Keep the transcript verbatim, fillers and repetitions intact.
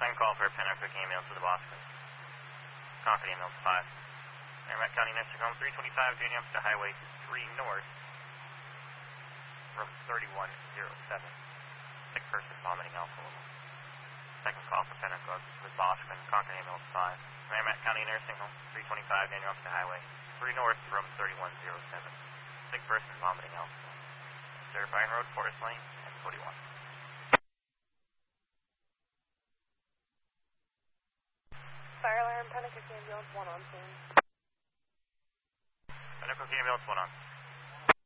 Second call for a Pennacook ambulance to the Boston. Concord ambulance five. Merrimack County Nursing Home three twenty-five, journey up to Highway three North, room thirty-one oh seven. Sick person vomiting alcohol. Second call for Pennacook with Boston, Concord ambulance five. Merrimack County Nursing Home three twenty-five, journey up to Highway three North, room thirty-one oh seven. Sick person vomiting alcohol. Certifying road, Forest Lane, and forty-one. Fire alarm, Pennacook ambulance one on scene. Pennacook ambulance one on.